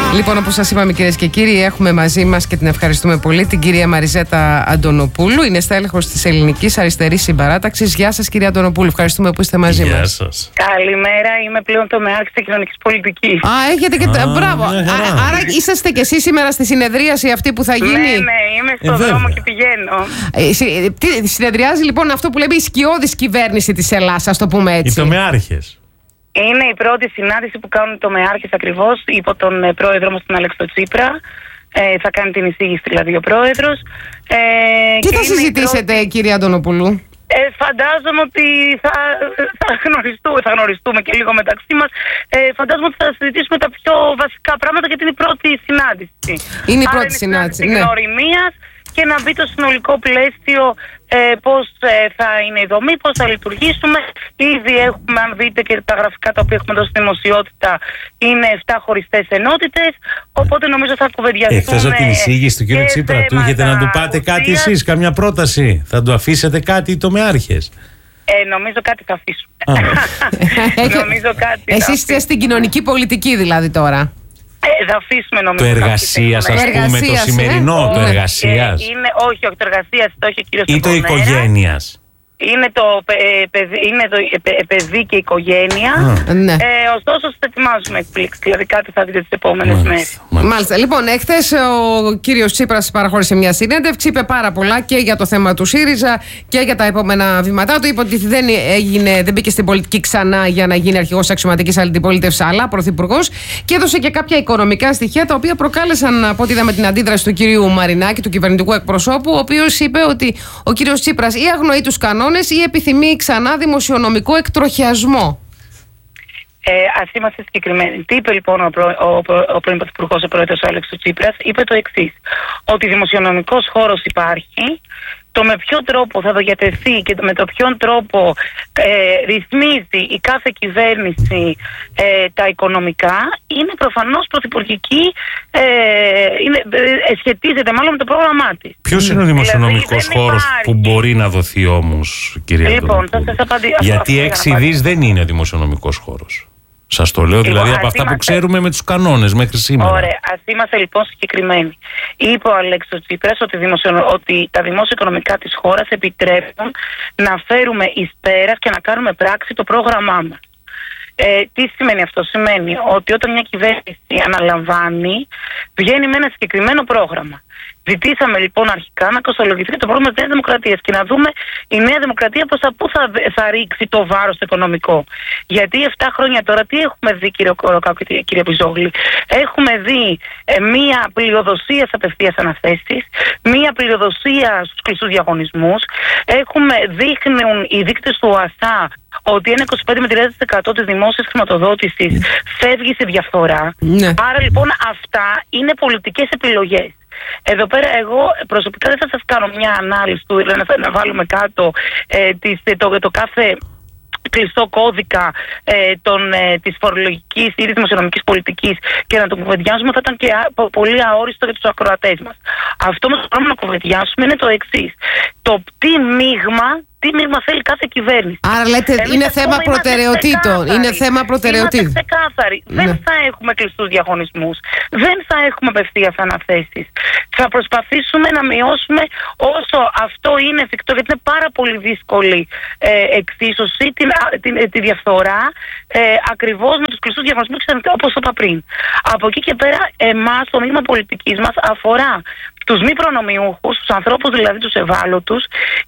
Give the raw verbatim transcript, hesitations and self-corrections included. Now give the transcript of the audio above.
Λοιπόν, όπως σας είπαμε, κυρίες και κύριοι, έχουμε μαζί μας και την ευχαριστούμε πολύ την κυρία Μαριζέτα Αντωνοπούλου. Είναι στέλεχος της Ελληνικής Αριστερής Συμπαράταξης. Γεια σας, κυρία Αντωνοπούλου. Ευχαριστούμε που είστε μαζί Γεια μας. σας. Καλημέρα, είμαι πλέον τομεάρχης της κοινωνικής πολιτικής. Α, έχετε και. Α, Μπράβο. ναι, Α, άρα είσαστε και εσείς σήμερα στη συνεδρίαση αυτή που θα γίνει. Ναι, ναι, είμαι στο Ε, δρόμο βέβαια. και πηγαίνω. Ε, συ- τι- συνεδριάζει λοιπόν αυτό που λέμε η σκιώδης κυβέρνηση της Ελλάδας, ας το πούμε Οι έτσι. τομεάρχες. Είναι η πρώτη συνάντηση που κάνουν οι τομεάρχες ακριβώς υπό τον ε, πρόεδρο μας, τον Αλέξη Τσίπρα. Ε, θα κάνει την εισήγηση δηλαδή ο πρόεδρος. Ε, Τι και θα είναι η συζητήσετε, πρώτη- κυρία Αντωνοπούλου? Ε, φαντάζομαι ότι θα, θα, γνωριστούμε, θα γνωριστούμε και λίγο μεταξύ μας. Ε, φαντάζομαι ότι θα συζητήσουμε τα πιο βασικά πράγματα, γιατί είναι η πρώτη συνάντηση. Είναι η Άρα πρώτη συνάντηση, ναι. γνωριμίας και να μπει το συνολικό πλαίσιο, ε, πώς ε, θα είναι η δομή, πώς θα λειτουργήσουμε. Ήδη έχουμε, αν δείτε και τα γραφικά τα οποία έχουμε δώσει στη δημοσιότητα, είναι επτά χωριστές ενότητες. Οπότε νομίζω θα κουβεντιαστούμε. Εχθές από την εισήγηση του κ. και Τσίπρα του είχετε να του πάτε κάτι ουσίας. εσείς, καμιά πρόταση? Θα του αφήσετε κάτι οι τομεάρχες? Ε, νομίζω κάτι θα αφήσουμε. νομίζω κάτι θα Εσείς είστε αφήσουμε. στην κοινωνική πολιτική δηλαδή τώρα. Ε, θα αφήσουμε νομίζω. Το κάποιοι εργασίας, θέλουμε. ας πούμε, το Εργασίας, ε? σημερινό, το Όχι, εργασίας ε, είναι, όχι, όχι, το εργασίας, το έχει ο κύριος ή το Επομέρα. οικογένειας? Είναι το ε, παιδί, είναι το ε, παι- παιδί και οικογένεια. Α. Ναι. Ε, ωστόσο, σας ετοιμάζουμε εκπλήξεις. Δηλαδή κάτι θα δείτε τις επόμενες μέρες. Μάλιστα, μάλιστα. Μάλιστα. Λοιπόν, εχθές ο κύριος Τσίπρας παραχώρησε μια συνέντευξη, είπε πάρα πολλά και για το θέμα του ΣΥΡΙΖΑ και για τα επόμενα βήματά του. Είπε ότι δεν, έγινε, δεν μπήκε στην πολιτική ξανά για να γίνει αρχηγός αξιωματικής αντιπολίτευσης, αλλά πρωθυπουργός, και έδωσε και κάποια οικονομικά στοιχεία τα οποία προκάλεσαν, από ό,τι είδαμε, την αντίδραση του κυρίου Μαρινάκη, του κυβερνητικού εκπροσώπου, ο οποίος είπε ότι ο κύριος Τσίπρας ή αγνοεί τους κανόνες ή επιθυμεί ξανά δημοσιονομικό εκτροχιασμό. Ε, ας είμαστε συγκεκριμένοι. Τι είπε λοιπόν ο, προ, ο, προ, ο πρώην Πρωθυπουργός, ο πρόεδρος Αλέξης Τσίπρας? Είπε το εξής: ότι δημοσιονομικός χώρος υπάρχει, το με ποιο τρόπο θα διατεθεί και με το ποιον τρόπο ε, ρυθμίζει η κάθε κυβέρνηση ε, τα οικονομικά είναι προφανώς πρωθυπουργική, ε, είναι, ε, σχετίζεται μάλλον με το πρόγραμμά της. Ποιος είναι ο δημοσιονομικός Δηλαδή, δεν χώρος υπάρχει. που μπορεί να δοθεί όμως, κυρία Λοιπόν, Αντωνοπούλου? θα σας απαντήσω. Γιατί Αυτό έξι θα δις δεν είναι δημοσιονομικός χώρος. Σας το λέω, Λοιπόν, δηλαδή, ας από αυτά που είμαστε- ξέρουμε με τους κανόνες μέχρι σήμερα. Ωραία, ας είμαστε λοιπόν συγκεκριμένοι. Είπε ο Αλέξης Τσίπρας ότι, δημοσιο... ότι τα δημόσια οικονομικά της χώρας επιτρέπουν να φέρουμε εις πέρας και να κάνουμε πράξη το πρόγραμμά μας. Ε, τι σημαίνει αυτό? Σημαίνει ότι όταν μια κυβέρνηση αναλαμβάνει, βγαίνει με ένα συγκεκριμένο πρόγραμμα. Ζητήσαμε λοιπόν αρχικά να κοστολογηθεί το πρόγραμμα της Νέας Δημοκρατίας και να δούμε η Νέα Δημοκρατία προς τα πού θα, θα ρίξει το βάρος το οικονομικό. Γιατί επτά χρόνια τώρα τι έχουμε δει, κύριε Κοροκάκου και κύριε Πιζόγλη? Έχουμε δει ε, μία πληροδοσία σε απευθείας αναθέσεις, μία πληροδοσία στους κλειστούς διαγωνισμούς. Έχουμε, δείχνουν οι δείκτες του ΟΑΣΑ ότι ένα είκοσι πέντε με τριάντα τοις εκατό της δημόσιας χρηματοδότησης φεύγει σε διαφθορά. Ναι. Άρα λοιπόν αυτά είναι πολιτικές επιλογές. Εδώ πέρα εγώ προσωπικά δεν θα σας κάνω μια ανάλυση του, δηλαδή να, να βάλουμε κάτω ε, τις, το, το κάθε κλειστό κώδικα ε, των, ε, της φορολογικής ή της δημοσιονομικής πολιτικής και να το κουβεντιάσουμε, θα ήταν και α, πολύ αόριστο για τους ακροατές μας. Αυτό όμως που πρέπει να κουβεντιάσουμε είναι το εξής: το τι μείγμα, τι μείγμα θέλει κάθε κυβέρνηση. Άρα λέτε Εμείς, είναι ας πούμε, θέμα είμαστε προτεραιοτήτων. ξεκάθαροι. Είναι θέμα προτεραιοτήτων. Είμαστε ξεκάθαροι. Ναι. Δεν θα έχουμε κλειστούς διαγωνισμούς. Δεν θα έχουμε απευθείας αναθέσεις. Θα προσπαθήσουμε να μειώσουμε όσο αυτό είναι εφικτό, γιατί είναι πάρα πολύ δύσκολη ε, εξίσωση, την, α, την, ε, τη διαφθορά ε, ακριβώς με τους κλειστούς διαγωνισμούς, όπως είπα πριν. Από εκεί και πέρα, εμάς το μείγμα πολιτικής μας αφορά τους μη προνομιούχους, τους ανθρώπους δηλαδή τους ευάλωτους,